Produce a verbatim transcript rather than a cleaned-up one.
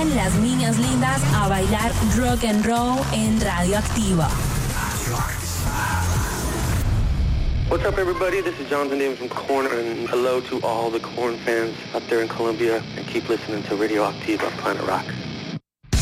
Vengan las niñas lindas a bailar rock and roll en Radioactiva. What's up, everybody? This is Jonathan Davis from Korn, and hello to all the Korn fans out there in Colombia, and keep listening to Radioactiva, Planet Rock.